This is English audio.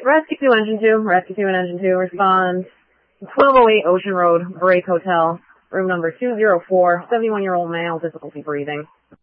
Rescue 2, Engine 2. Rescue 2 and Engine 2 respond. 1208 Ocean Road, Break Hotel, room number 204, 71-year-old male, difficulty breathing.